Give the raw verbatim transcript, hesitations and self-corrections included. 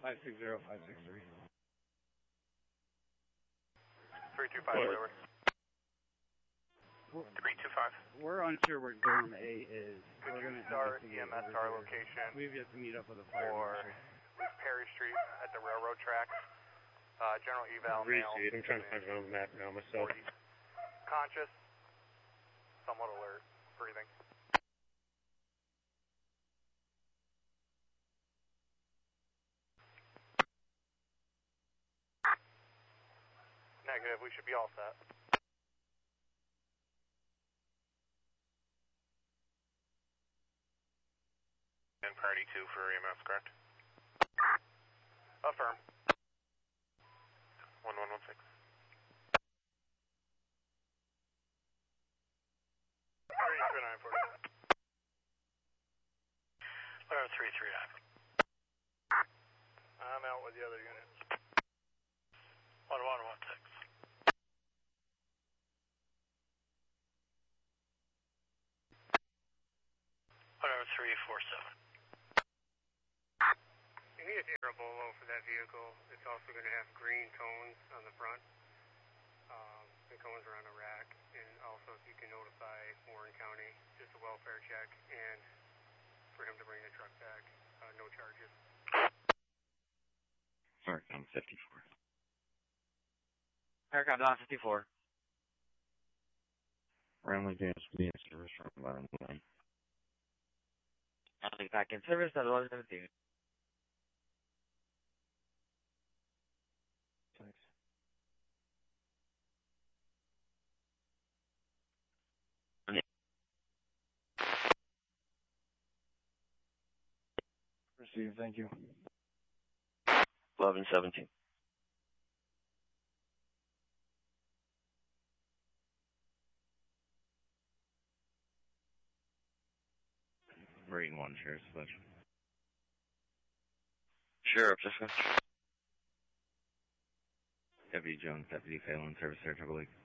five six zero, five six three. three two five, whatever. three two five. We're unsure where Dorm A is. Could We're you going to start E M S our location? We've yet to meet up with a fire for marshal. Perry Street at the railroad tracks. Uh, General Eval Reed male. Street. I'm trying to find it on the map now myself. forty. Conscious. Somewhat alert. Breathing. Negative. We should be all set. And priority two for E M S, correct? Affirm. one one one six. three three nine forty. Whatever, three three nine. I'm out with the other units. one one one six. Whatever, three four seven. You need a Terabolo for that vehicle. It's also going to have green cones on the front. Um, the cones are on a rack. And also if you can notify Warren County, just a welfare check, and for him to bring the truck back. Uh, no charges. Paracom fifty-four. Paracom Don fifty-four. Roundly James being service from eleven one. I'll be back in service at eleven seventeen. Thanks. Receive, thank you. eleven seventeen. Marine one, Sheriff's Dispatch. Sheriff, Dispatch. Deputy Jones, Deputy Phelan, Service Area Triple League.